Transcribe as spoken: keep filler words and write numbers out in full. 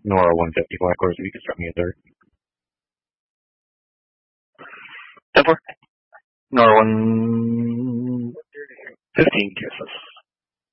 Nora one fifty Black Horse, if you could struck me a third. ten four. Nora one fifteen kisses.